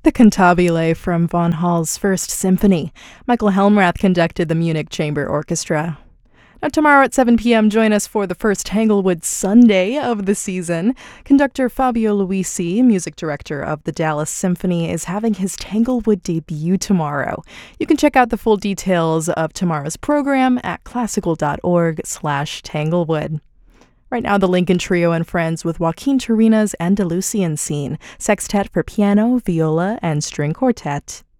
The Cantabile from von Hall's First Symphony. Michael Helmrath conducted the Munich Chamber Orchestra. Now, tomorrow at 7 p.m., join us for the first Tanglewood Sunday of the season. Conductor Fabio Luisi, music director of the Dallas Symphony, is having his Tanglewood debut tomorrow. You can check out the full details of tomorrow's program at classical.org/Tanglewood. Right now, the Lincoln Trio and Friends with Joaquin Turina's Andalusian Scene, sextet for piano, viola, and string quartet.